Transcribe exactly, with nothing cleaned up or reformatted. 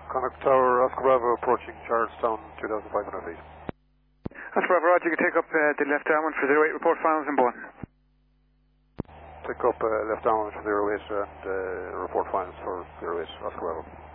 Connacht Tower, Oscar Bravo approaching Charlestown, two thousand five hundred feet. Oscar Bravo, Roger, you can take up uh, the left downwind for zero eight, report finals and one. Take up uh, left downwind for zero eight and uh, report finals for zero eight, Oscar Bravo.